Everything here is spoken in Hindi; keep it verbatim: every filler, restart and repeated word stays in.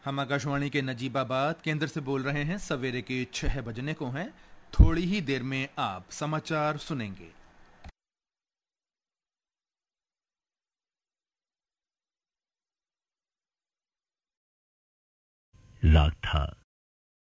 हम आकाशवाणी के नजीबाबाद केंद्र से बोल रहे हैं। सवेरे के छह बजने को हैं। थोड़ी ही देर में आप समाचार सुनेंगे। राग था